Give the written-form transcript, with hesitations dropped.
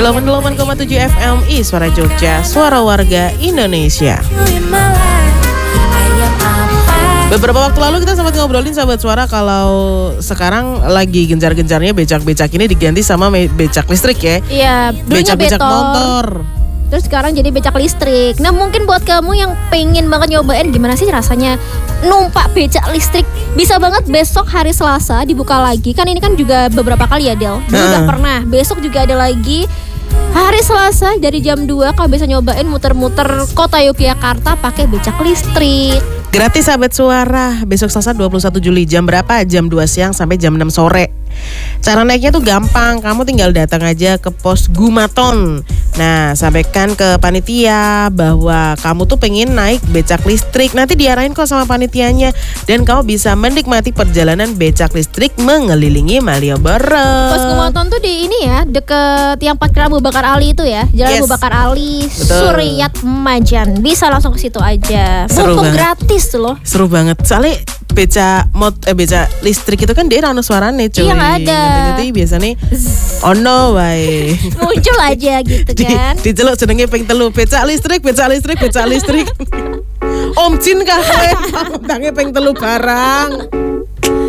88,7 FMI Suara Jogja, suara warga Indonesia. Beberapa waktu lalu kita sempat ngobrolin sahabat suara kalau sekarang lagi gencar-gencarnya becak-becak ini diganti sama becak listrik ya. Iya, becak-becak motor. Terus sekarang jadi becak listrik. Nah mungkin buat kamu yang pengen banget nyobain gimana sih rasanya numpak becak listrik, bisa banget besok hari Selasa dibuka lagi. Kan ini kan juga beberapa kali ya Del. Dulu udah pernah, besok juga ada lagi. Hari Selasa dari jam 2 kamu bisa nyobain muter-muter kota Yogyakarta pakai becak listrik. Gratis sahabat suara. Besok Selasa 21 Juli jam berapa? Jam 2 siang sampai jam 6 sore. Cara naiknya tuh gampang, kamu tinggal datang aja ke pos Gumaton. Nah, sampaikan ke panitia bahwa kamu tuh pengen naik becak listrik. Nanti diarahin kok sama panitianya. Dan kamu bisa menikmati perjalanan becak listrik mengelilingi Malioboro. Pos Gumaton tuh di ini ya, deket yang parkir Abu Bakar Ali itu ya. Jalan Abu Bakar Ali, Suryat Majan. Bisa langsung ke situ aja. Mumpung gratis tuh loh. Seru banget. Soalnya becak listrik itu kan dia ono suarane cuy. Iya gak ada. Nanti biasanya ono wae. Muncul aja gitu kan. Diceluk jenenge ping 3 becak listrik. Om Jin kah kowe? Tange ping 3 barang.